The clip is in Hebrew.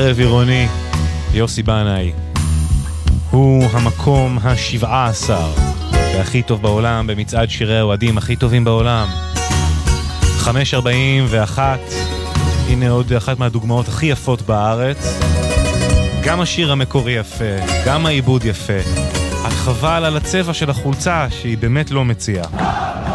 ערב עירוני, יוסי בנאי. הוא המקום ה-17 והכי טוב בעולם במצעד שירי האוהדים הכי טובים בעולם. 5:41, הנה עוד אחת מהדוגמאות הכי יפות בארץ. גם השיר המקורי יפה, גם העיבוד יפה. רק חבל על הצבע של החולצה שהיא באמת לא מציעה.